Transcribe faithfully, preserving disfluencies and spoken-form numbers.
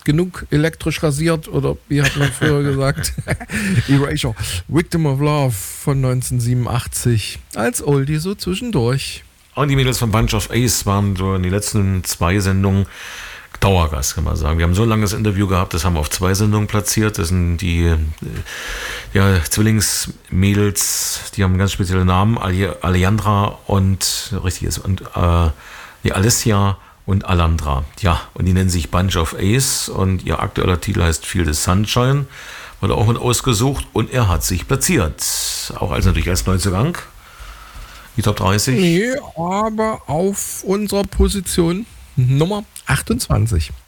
genug elektrisch rasiert oder wie hat man früher gesagt? Erasure. Victim of Love von neunzehnhundertsiebenundachtzig als Oldie so zwischendurch. Und die Mädels von Bunch of Ace waren so in den letzten zwei Sendungen Dauergast, kann man sagen. Wir haben so ein langes Interview gehabt, das haben wir auf zwei Sendungen platziert. Das sind die äh, ja, Zwillingsmädels, die haben einen ganz speziellen Namen, Alejandra und, richtig ist, und äh, die Alessia und Alandra. Ja, und die nennen sich Bunch of Ace und ihr aktueller Titel heißt Feel the Sunshine. Wurde auch mit ausgesucht und er hat sich platziert. Auch als natürlich als Neuzugang. Die Top dreißig. Nee, aber auf unserer Position Nummer achtundzwanzig.